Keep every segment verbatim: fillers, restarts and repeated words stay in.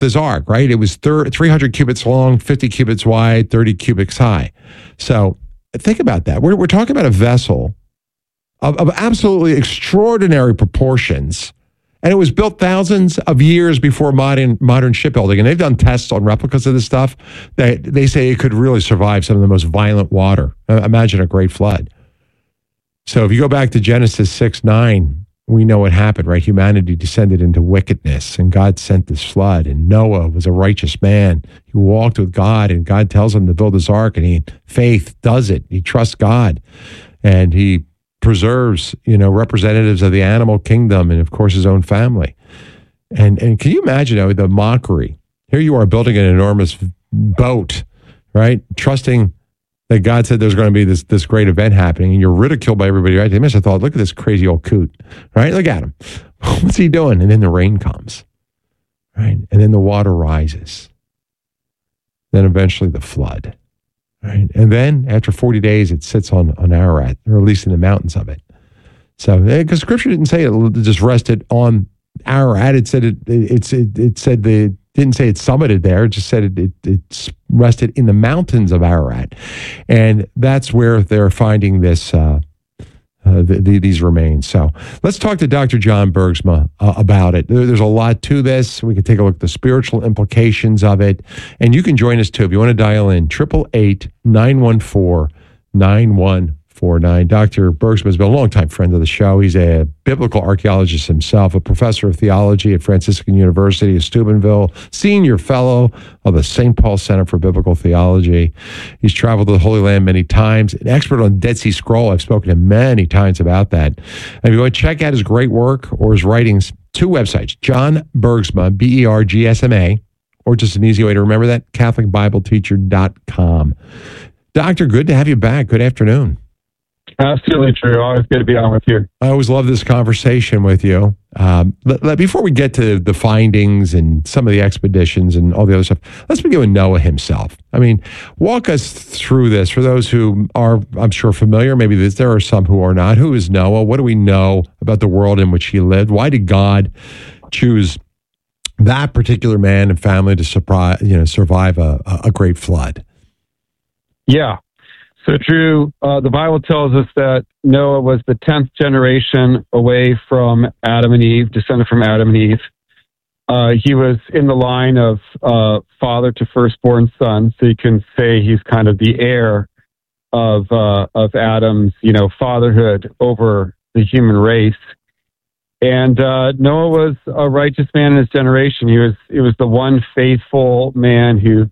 this ark, right? It was three hundred cubits long, fifty cubits wide, thirty cubits high. So think about that. We're, we're talking about a vessel of, of absolutely extraordinary proportions. And it was built thousands of years before modern modern shipbuilding. And they've done tests on replicas of this stuff. They, they say it could really survive some of the most violent water. Uh, imagine a great flood. So if you go back to Genesis six nine, we know what happened, right? Humanity descended into wickedness, and God sent this flood. And Noah was a righteous man. He walked with God, and God tells him to build this ark, and he faith does it. He trusts God, and he preserves, you know, representatives of the animal kingdom and, of course, his own family. And and can you imagine, you know, the mockery? Here you are building an enormous boat, right? Trusting that God said there's going to be this this great event happening, and you're ridiculed by everybody, right? They must have thought, look at this crazy old coot, right? Look at him. What's he doing? And then the rain comes, right? And then the water rises. Then eventually the flood. Right. And then after forty days, it sits on, on Ararat, or at least in the mountains of it. So, because Scripture didn't say it just rested on Ararat, it said it, it, it, it said the, didn't say it summited there, it just said it, it, it rested in the mountains of Ararat. And that's where they're finding this, uh, uh, the, the, these remains. So let's talk to Doctor John Bergsma uh, about it. There, there's a lot to this. We can take a look at the spiritual implications of it. And you can join us too if you want to dial in, eight eight eight, nine one four, nine one four nine. Doctor Bergsma has been a longtime friend of the show. He's a biblical archaeologist himself, a professor of theology at Franciscan University of Steubenville, senior fellow of the Saint Paul Center for Biblical Theology. He's traveled to the Holy Land many times, an expert on Dead Sea Scroll. I've spoken to him many times about that. And if you want to check out his great work or his writings, two websites, John Bergsma, B E R G S M A, or just an easy way to remember that, Catholic Bible Teacher dot com. Doctor, good to have you back. Good afternoon. Absolutely true. Always good to be on with you. I always love this conversation with you. Um, let, let, before we get to the findings and some of the expeditions and all the other stuff, let's begin with Noah himself. I mean, walk us through this for those who are, I'm sure, familiar. Maybe there are some who are not. Who is Noah? What do we know about the world in which he lived? Why did God choose that particular man and family to surprise, you know, survive a, a great flood? Yeah. So true. Uh, the Bible tells us that Noah was the tenth generation away from Adam and Eve, descended from Adam and Eve. Uh, he was in the line of uh, father to firstborn son, so you can say he's kind of the heir of uh, of Adam's, you know, fatherhood over the human race. And uh, Noah was a righteous man in his generation. He was he was the one faithful man who.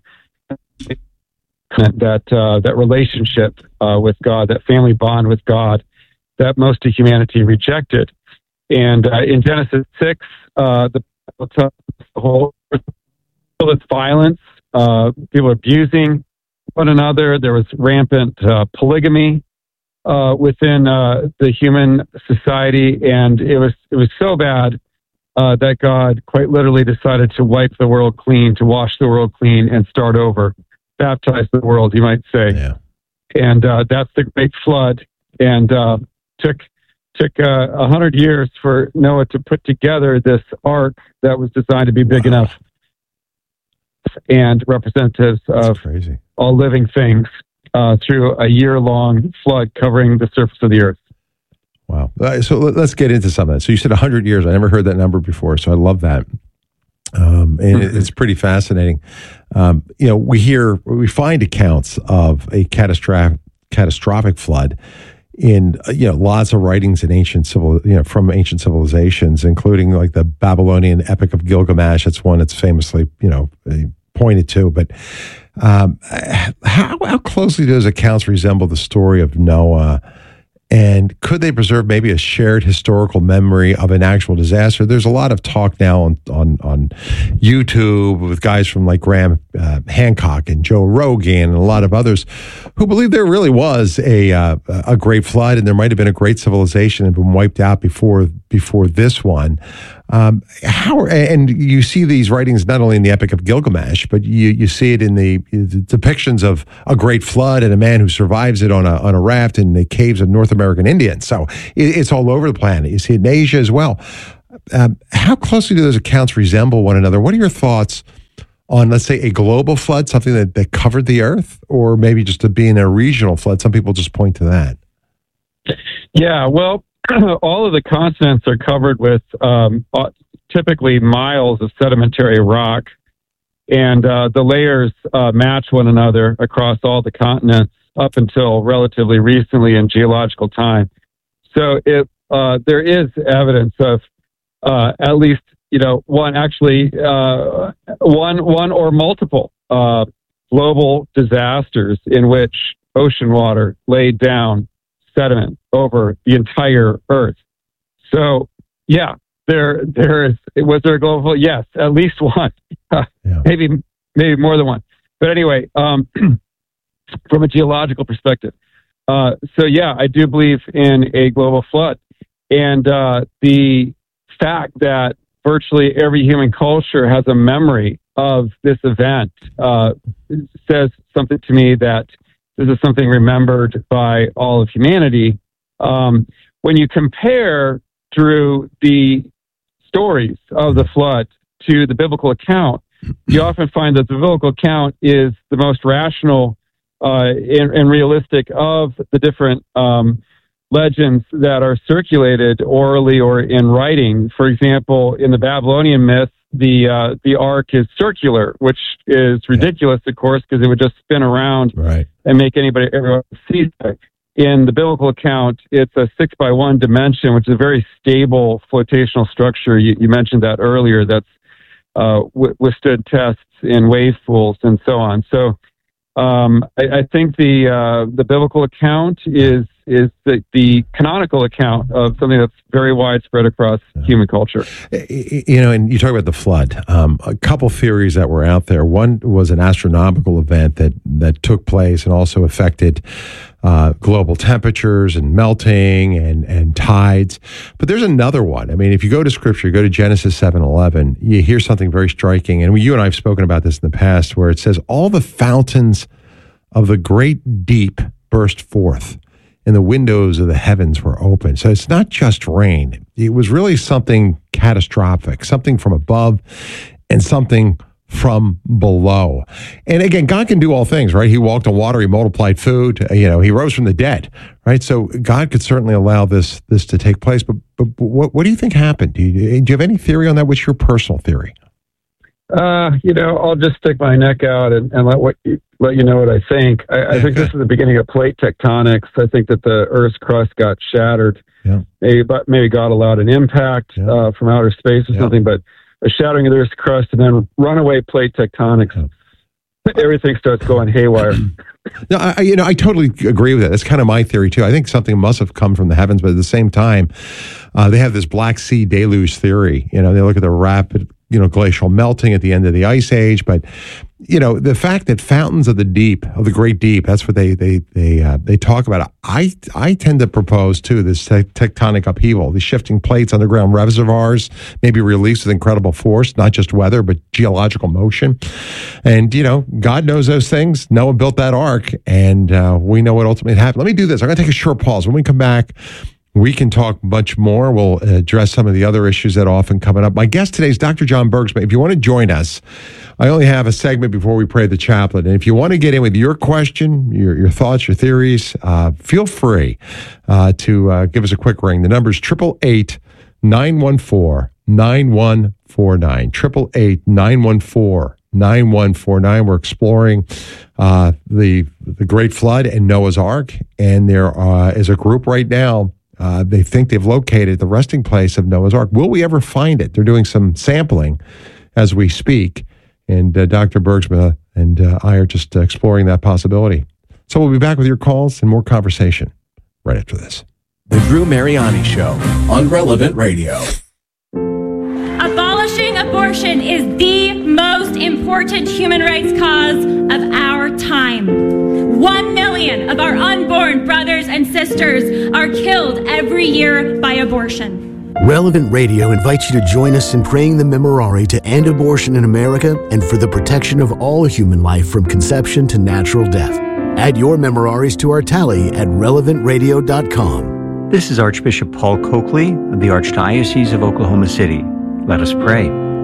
that uh, that relationship uh, with God, that family bond with God, that most of humanity rejected. And uh, in Genesis six, uh, the, the whole this violence, uh, people abusing one another. There was rampant uh, polygamy uh, within uh, the human society, and it was it was so bad uh, that God quite literally decided to wipe the world clean, to wash the world clean, and start over. Baptize the world, you might say. Yeah. And uh, that's the great flood. And uh, took took uh, a hundred years for Noah to put together this ark that was designed to be big wow. enough and representatives that's of crazy. all living things uh, through a year-long flood covering the surface of the earth. Wow. Uh, so let's get into some of that. So you said a hundred years. I never heard that number before, so I love that. Um, and mm-hmm. it's pretty fascinating. Um, you know, we hear, we find accounts of a catastrophic, catastrophic flood in, you know, lots of writings in ancient civil, you know, from ancient civilizations, including like the Babylonian Epic of Gilgamesh. It's one that's famously, you know, pointed to. But um, how, how closely do those accounts resemble the story of Noah? And could they preserve maybe a shared historical memory of an actual disaster? There's a lot of talk now on on, on YouTube with guys from like Graham uh, Hancock and Joe Rogan and a lot of others who believe there really was a uh, a great flood and there might have been a great civilization and been wiped out before before this one. Um, how and you see these writings not only in the Epic of Gilgamesh, but you you see it in the, the depictions of a great flood and a man who survives it on a on a raft in the caves of North American Indians. So it, it's all over the planet. You see it in Asia as well. Um, how closely do those accounts resemble one another? What are your thoughts on, let's say, a global flood, something that, that covered the earth, or maybe just to being a regional flood? Some people just point to that. Yeah, well, all of the continents are covered with um, typically miles of sedimentary rock, and uh, the layers uh, match one another across all the continents up until relatively recently in geological time. So it, uh, there is evidence of uh, at least, you know, one actually, uh, one, one or multiple uh, global disasters in which ocean water laid down sediment over the entire Earth. So, yeah, there, there is. Was there a global? Yes, at least one. yeah. Maybe, maybe more than one. But anyway, um, from a geological perspective, uh, so yeah, I do believe in a global flood, and uh, the fact that virtually every human culture has a memory of this event uh, says something to me that this is something remembered by all of humanity. Um, when you compare, Drew, the stories of the flood to the biblical account, you often find that the biblical account is the most rational uh, and, and realistic of the different um, legends that are circulated orally or in writing. For example, in the Babylonian myth, the uh, the ark is circular, which is ridiculous, of course, because it would just spin around right. and make anybody everyone see it. In the biblical account, it's a six by one dimension, which is a very stable flotational structure. You, you mentioned that earlier. That's uh, w- withstood tests in wave pools and so on. So um, I, I think the uh, the biblical account is is the, the canonical account of something that's very widespread across yeah. human culture. You know, and you talk about the flood. Um, a couple theories that were out there. One was an astronomical event that, that took place and also affected uh, global temperatures and melting and, and tides. But there's another one. I mean, if you go to Scripture, go to Genesis seven eleven, you hear something very striking. And you and I have spoken about this in the past, where it says, all the fountains of the great deep burst forth, and the windows of the heavens were open. So it's not just rain. It was really something catastrophic, something from above and something from below. And again, God can do all things, right? He walked on water, he multiplied food, you know, he rose from the dead, right? So God could certainly allow this this to take place. But, but what, what do you think happened? Do you, do you have any theory on that? What's your personal theory? Uh, you know, I'll just stick my neck out and, and let what you, let you know what I think. I, I think this is the beginning of plate tectonics. I think that the Earth's crust got shattered. Yeah. Maybe, but maybe God allowed an impact yeah. uh, from outer space or yeah. something. But a shattering of the Earth's crust and then runaway plate tectonics. Yeah. Everything starts going haywire. No, I, you know, I totally agree with that. That's kind of my theory too. I think something must have come from the heavens, but at the same time, uh, they have this Black Sea deluge theory. You know, they look at the rapid, you know, glacial melting at the end of the ice age. But, you know, the fact that fountains of the deep, of the great deep, that's what they they they uh, they talk about. I I tend to propose too this te- tectonic upheaval, these shifting plates, underground reservoirs, maybe released with incredible force, not just weather but geological motion. And you know, God knows those things. Noah built that ark, and uh, we know what ultimately happened. Let me do this. I'm going to take a short pause. When we come back, we can talk much more. We'll address some of the other issues that are often coming up. My guest today is Doctor John Bergsma. If you want to join us, I only have a segment before we pray the chaplet. And if you want to get in with your question, your, your thoughts, your theories, uh, feel free uh, to uh, give us a quick ring. The number is eight eight eight, nine one four, nine one four nine. eight eight eight, nine one four, nine one four nine. We're exploring uh, the, the Great Flood and Noah's Ark. And there uh, is a group right now. Uh, they think they've located the resting place of Noah's Ark. Will we ever find it? They're doing some sampling as we speak. And uh, Doctor Bergsma and uh, I are just uh, exploring that possibility. So we'll be back with your calls and more conversation right after this. The Drew Mariani Show on Relevant Radio. Abolishing abortion is the most important human rights cause of our time. One million of our unborn brothers and sisters are killed every year by abortion. Relevant Radio invites you to join us in praying the Memorare to end abortion in America and for the protection of all human life from conception to natural death. Add your Memoraries to our tally at relevant radio dot com. This is Archbishop Paul Coakley of the Archdiocese of Oklahoma City. Let us pray.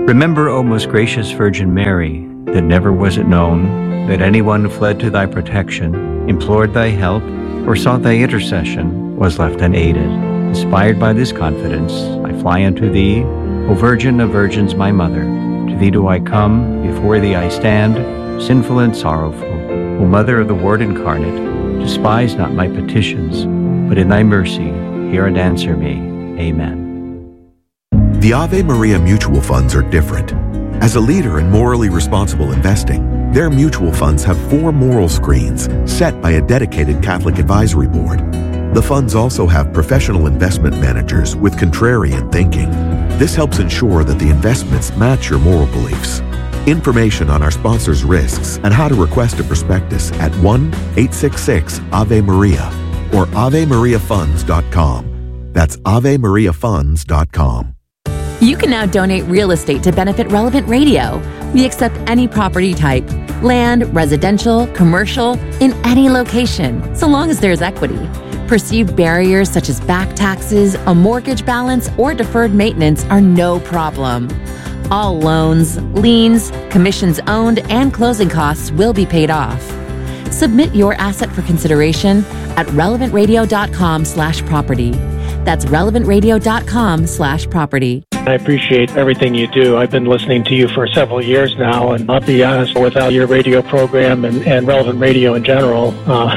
Remember, O most gracious Virgin Mary, that never was it known that anyone fled to thy protection, implored thy help, or sought thy intercession, was left unaided. Inspired by this confidence, I fly unto thee, O Virgin of Virgins, my Mother. To thee do I come, before thee I stand, sinful and sorrowful. O Mother of the Word incarnate, despise not my petitions, but in thy mercy hear and answer me. Amen. The Ave Maria mutual funds are different. As a leader in morally responsible investing, their mutual funds have four moral screens set by a dedicated Catholic advisory board. The funds also have professional investment managers with contrarian thinking. This helps ensure that the investments match your moral beliefs. Information on our sponsors' risks and how to request a prospectus at one eight six six Ave Maria or ave maria funds dot com. That's ave maria funds dot com. You can now donate real estate to benefit Relevant Radio. We accept any property type, land, residential, commercial, in any location, so long as there's equity. Perceived barriers such as back taxes, a mortgage balance, or deferred maintenance are no problem. All loans, liens, commissions owned, and closing costs will be paid off. Submit your asset for consideration at relevant radio dot com slash property. That's relevant radio dot com slash property. I appreciate everything you do. I've been listening to you for several years now, and I'll be honest, without your radio program and, and Relevant Radio in general, uh,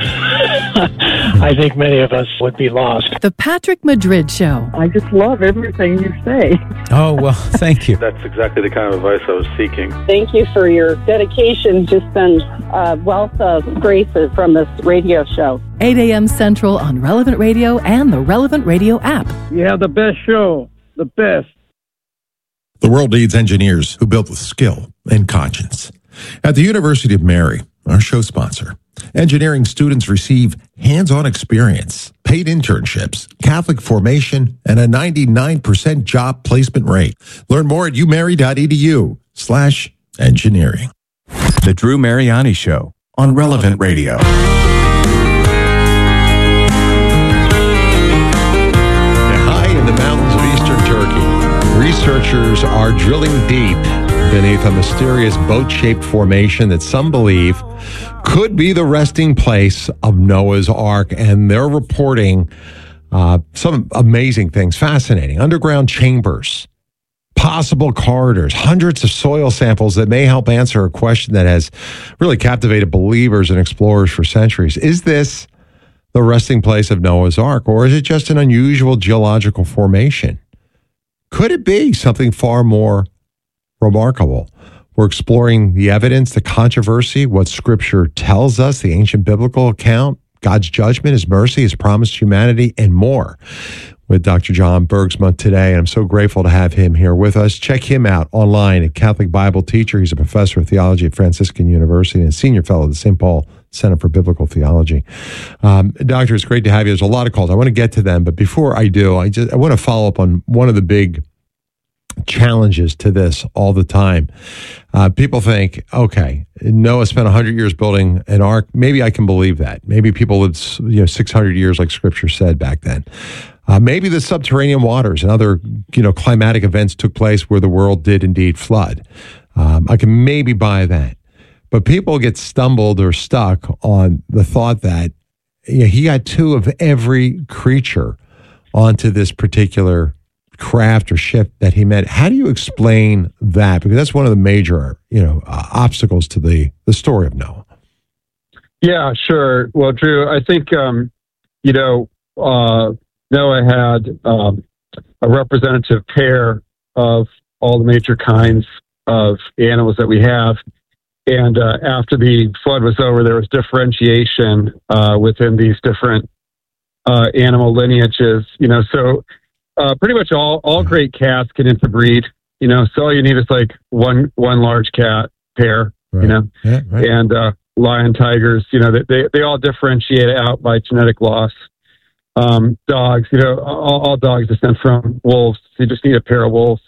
I think many of us would be lost. The Patrick Madrid Show. I just love everything you say. Oh, well, thank you. That's exactly the kind of advice I was seeking. Thank you for your dedication. Just been a wealth of graces from this radio show. eight a.m. Central on Relevant Radio and the Relevant Radio app. You have the best show, the best. The world needs engineers who build with skill and conscience. At the University of Mary, our show sponsor, engineering students receive hands-on experience, paid internships, Catholic formation, and a ninety-nine percent job placement rate. Learn more at umary.edu slash engineering. The Drew Mariani Show on Relevant Radio. High in the mountains of eastern Turkey, researchers are drilling deep beneath a mysterious boat-shaped formation that some believe could be the resting place of Noah's Ark, and they're reporting uh, some amazing things, fascinating underground chambers, possible corridors, hundreds of soil samples that may help answer a question that has really captivated believers and explorers for centuries. Is this the resting place of Noah's Ark, or is it just an unusual geological formation? Could it be something far more remarkable? We're exploring the evidence, the controversy, what Scripture tells us, the ancient biblical account, God's judgment, His mercy, His promise to humanity, and more with Doctor John Bergsma today. And I'm so grateful to have him here with us. Check him out online at Catholic Bible Teacher. He's a professor of theology at Franciscan University and a senior fellow at the Saint Paul Center for Biblical Theology. Um, Doctor, it's great to have you. There's a lot of calls. I want to get to them, but before I do, I just I want to follow up on one of the big challenges to this all the time. Uh, people think, okay, Noah spent one hundred years building an ark. Maybe I can believe that. Maybe people lived, you know, six hundred years like Scripture said back then. Uh, maybe the subterranean waters and other, you know, climatic events took place where the world did indeed flood. Um, I can maybe buy that. But people get stumbled or stuck on the thought that, you know, he got two of every creature onto this particular craft or ship that he met. How do you explain that? Because that's one of the major, you know, uh, obstacles to the, the story of Noah. Yeah, sure. Well, Drew, I think, um, you know, uh, Noah had um, a representative pair of all the major kinds of animals that we have. And uh, after the flood was over, there was differentiation uh, within these different uh, animal lineages. You know, so uh, pretty much all, all great cats can interbreed. You know, so all you need is like one one large cat pair. Right. You know, yeah, right. And uh, lion, tigers. You know, they, they they all differentiate out by genetic loss. Um, dogs, you know, all, all dogs descend from wolves. You just need a pair of wolves,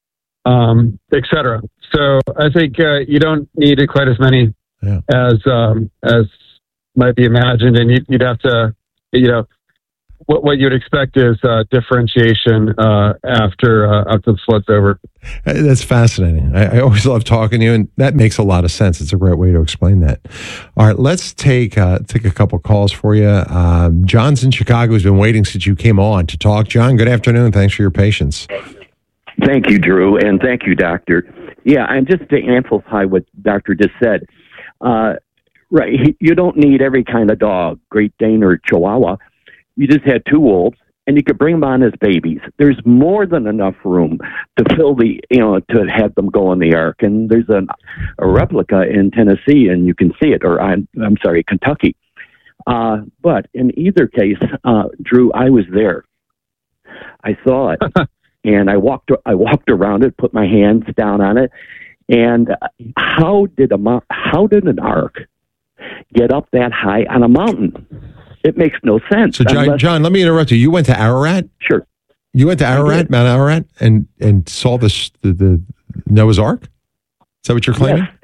um, et cetera. So I think uh, you don't need quite as many yeah. as um, as might be imagined, and you'd, you'd have to, you know, what what you'd expect is uh, differentiation uh, after uh, after the flood's over. That's fascinating. I, I always love talking to you, and that makes a lot of sense. It's a great way to explain that. All right, let's take uh, take a couple calls for you. Um, John's in Chicago has been waiting since you came on to talk. John, good afternoon. Thanks for your patience. Thank you, Drew, and thank you, Doctor. Yeah, and just to amplify what Doctor just said, uh, right, you don't need every kind of dog, Great Dane or Chihuahua. You just had two wolves, and you could bring them on as babies. There's more than enough room to fill the, you know, to have them go on the ark. And there's a, a replica in Tennessee, and you can see it, or I'm, I'm sorry, Kentucky. Uh, but in either case, uh, Drew, I was there. I saw it, and I walked. I walked around it, put my hands down on it, and how did a how did an ark get up that high on a mountain? It makes no sense. So, John, unless, John, let me interrupt you. You went to Ararat? Sure. You went to Ararat, Mount Ararat, and, and saw this, the, the Noah's Ark? Is that what you're claiming? Yes.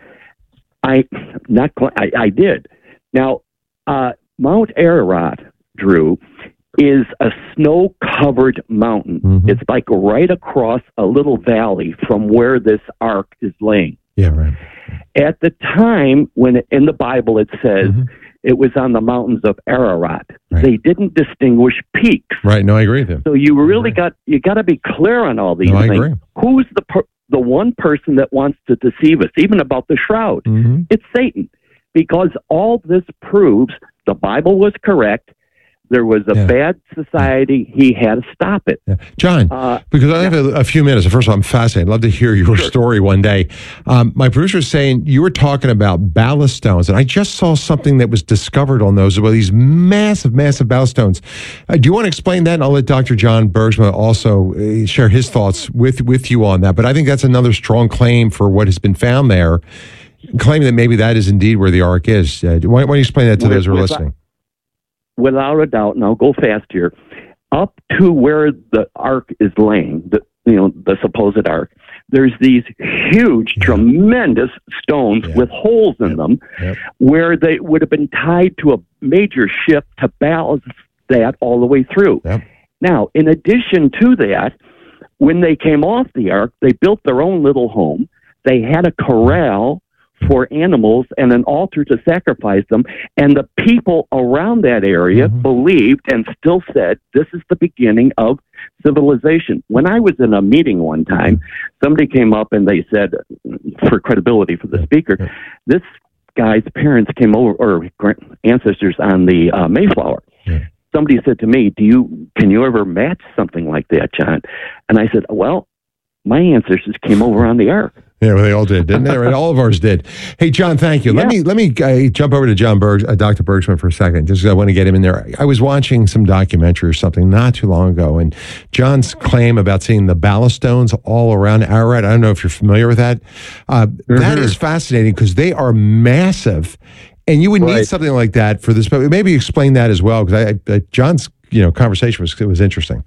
I not. I, I did. Now, uh, Mount Ararat, Drew, is a snow-covered mountain. Mm-hmm. It's like right across a little valley from where this ark is laying. Yeah, right. At the time when it, in the Bible it says. Mm-hmm. It was on the mountains of Ararat. Right. They didn't distinguish peaks. Right. No, I agree with you. So you really got you got to be clear on all these no, things. I agree. Who's the per, the one person that wants to deceive us, even about the shroud? Mm-hmm. It's Satan, because all this proves the Bible was correct. There was a yeah. bad society. He had to stop it. Yeah. John, uh, because I have yeah. a, a few minutes. First of all, I'm fascinated. I'd love to hear your sure. story one day. Um, my producer was saying you were talking about ballast stones, and I just saw something that was discovered on those, well, these massive, massive ballast stones. Uh, do you want to explain that? And I'll let Doctor John Bergsma also uh, share his thoughts with, with you on that. But I think that's another strong claim for what has been found there, claiming that maybe that is indeed where the Ark is. Uh, why, why don't you explain that to with, those who are listening? That? Without a doubt, and I'll go fast here, up to where the ark is laying, the you know the supposed ark, there's these huge, yeah. tremendous stones yeah. with holes in yep. them, yep. where they would have been tied to a major ship to balance that all the way through. Yep. Now, in addition to that, when they came off the ark, they built their own little home. They had a corral for animals and an altar to sacrifice them. And the people around that area mm-hmm. believed and still said, this is the beginning of civilization. When I was in a meeting one time, somebody came up and they said, for credibility for the speaker, this guy's parents came over, or ancestors on the uh, Mayflower. Yeah. Somebody said to me, "Do you can you ever match something like that, John?" And I said, well, my ancestors came over on the ark. Yeah, well, they all did, didn't they? Right? All of ours did. Hey, John, thank you. Yeah. Let me let me uh, jump over to John Berg, uh, Doctor Bergsman for a second, just because I want to get him in there. I was watching some documentary or something not too long ago, and John's claim about seeing the ballast stones all around Ararat, I don't know if you're familiar with that. Uh, mm-hmm. That is fascinating because they are massive, and you would right. need something like that for this. But maybe explain that as well, because I, I, John's you know conversation was was interesting.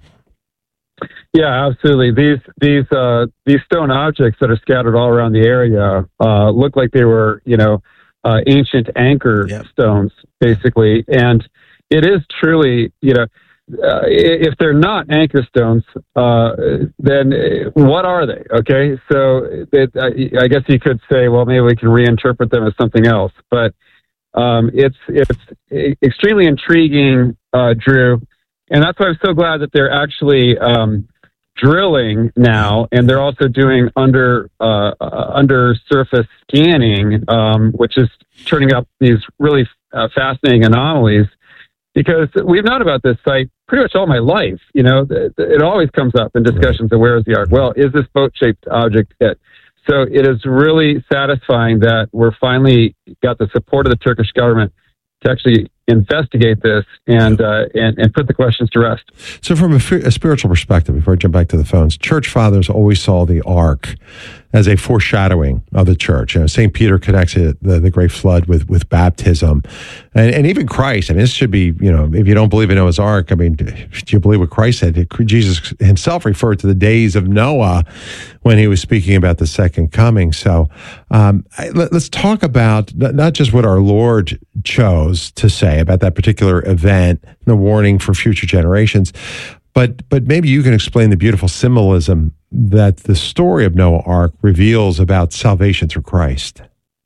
Yeah, absolutely. These these uh, these stone objects that are scattered all around the area uh, look like they were, you know, uh, ancient anchor yep. stones, basically. And it is truly, you know, uh, if they're not anchor stones, uh, then what are they? Okay, so it, I guess you could say, well, maybe we can reinterpret them as something else. But um, it's it's extremely intriguing, uh, Drew, and that's why I'm so glad that they're actually. Um, drilling now, and they're also doing under uh, uh, under surface scanning, um, which is turning up these really uh, fascinating anomalies. Because we've known about this site pretty much all my life. You know, th- th- it always comes up in discussions of where is the ark. Well, is this boat-shaped object it? So it is really satisfying that we're finally got the support of the Turkish government to actually investigate this and, uh, and and put the questions to rest. So from a, a spiritual perspective, before I jump back to the phones, church fathers always saw the ark as a foreshadowing of the church. You know, Saint Peter connects it, the, the great flood with, with baptism. And, and even Christ, I mean, this should be, you know, if you don't believe in Noah's Ark, I mean, do you believe what Christ said? Jesus himself referred to the days of Noah when he was speaking about the second coming. So um, let, let's talk about not just what our Lord chose to say about that particular event, the warning for future generations, but but maybe you can explain the beautiful symbolism that the story of Noah Ark reveals about salvation through Christ?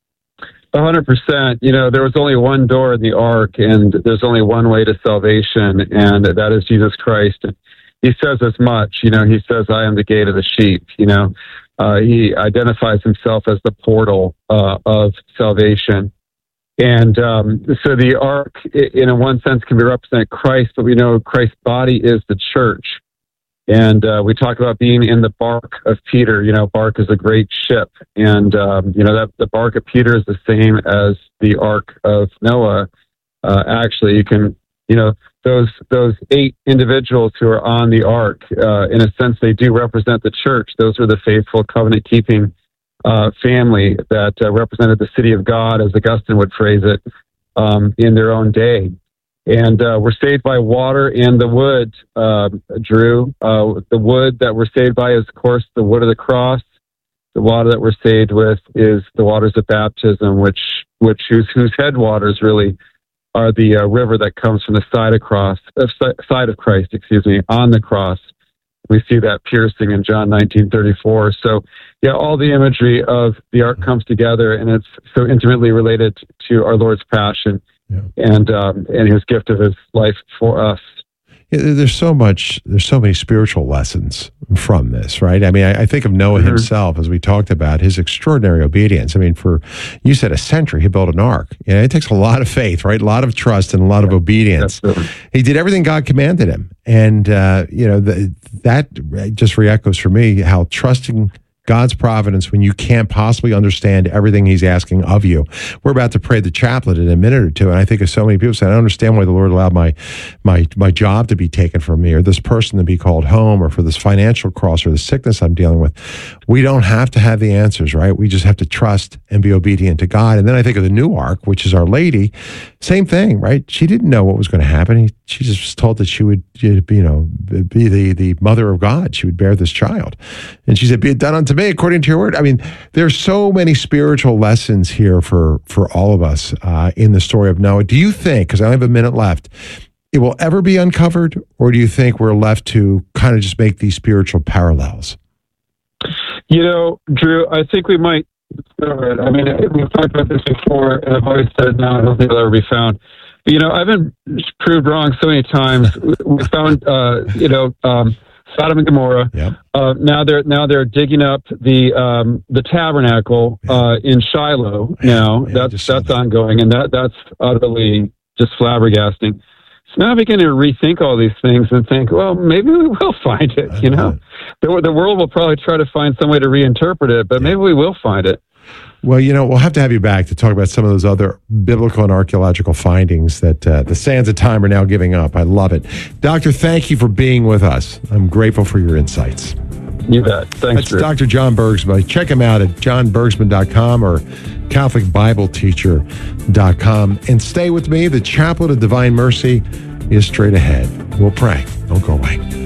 A hundred percent. You know, there was only one door in the ark, and there's only one way to salvation, and that is Jesus Christ. He says as much. You know, he says, "I am the gate of the sheep." You know, uh, he identifies himself as the portal uh, of salvation. And um, so the ark, in a one sense, can be represent Christ, but we know Christ's body is the church. And uh, we talk about being in the bark of Peter. You know, bark is a great ship. And, um, you know, that the bark of Peter is the same as the ark of Noah. Uh, actually, you can, you know, those those eight individuals who are on the ark, uh, in a sense, they do represent the church. Those are the faithful, covenant-keeping uh, family that uh, represented the city of God, as Augustine would phrase it, um, in their own day. And uh, we're saved by water and the wood, uh, Drew. Uh, the wood that we're saved by is, of course, the wood of the cross. The water that we're saved with is the waters of baptism, which which whose, whose headwaters really are the uh, river that comes from the side of cross, uh, side of Christ, excuse me, on the cross. We see that piercing in John nineteen thirty-four. So, yeah, all the imagery of the ark comes together, and it's so intimately related to our Lord's passion. Yeah. And um, and his gift of his life for us. Yeah, there's so much. There's so many spiritual lessons from this, right? I mean, I, I think of Noah mm-hmm. himself, as we talked about, his extraordinary obedience. I mean, for you said a century, he built an ark. You know, it takes a lot of faith, right? A lot of trust and a lot yeah, of obedience. Absolutely. He did everything God commanded him, and uh, you know the, that just re-echoes for me how trusting God's providence when you can't possibly understand everything he's asking of you. We're about to pray the chaplet in a minute or two, and I think of so many people saying, I don't understand why the Lord allowed my my my job to be taken from me, or this person to be called home, or for this financial cross, or the sickness I'm dealing with. We don't have to have the answers, right? We just have to trust and be obedient to God. And then I think of the new ark, which is Our Lady. Same thing, right? She didn't know what was going to happen. She just was told that she would, you know, be the, the mother of God. She would bear this child. And she said, be it done unto me according to your word. I mean, there's so many spiritual lessons here for, for all of us uh, in the story of Noah. Do you think, because I only have a minute left, it will ever be uncovered? Or do you think we're left to kind of just make these spiritual parallels? You know, Drew, I think we might discover it. I mean, we've talked about this before, and I've always said, no, I don't think it'll ever be found. But, you know, I've been proved wrong so many times. We found, uh, you know, um, Sodom and Gomorrah. Yep. Uh, now they're now they're digging up the um, the tabernacle uh, in Shiloh. Now yeah, that's that's that. ongoing, and that that's utterly just flabbergasting. So now I begin to rethink all these things and think, well, maybe we will find it. I you know, know. The, the world will probably try to find some way to reinterpret it, but yeah. maybe we will find it. Well, you know, we'll have to have you back to talk about some of those other biblical and archaeological findings that uh, the sands of time are now giving up. I love it. Doctor, thank you for being with us. I'm grateful for your insights. You bet. Thanks, That's Drew. Doctor John Bergsma. Check him out at john bergsman dot com or catholic bible teacher dot com. And stay with me. The Chaplet of Divine Mercy is straight ahead. We'll pray. Don't go away.